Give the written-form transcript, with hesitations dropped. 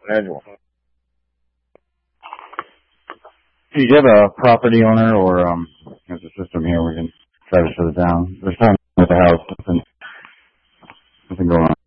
manual. Do you have a property owner or there's a system here we can try to shut it down? There's time at the house, nothing going on.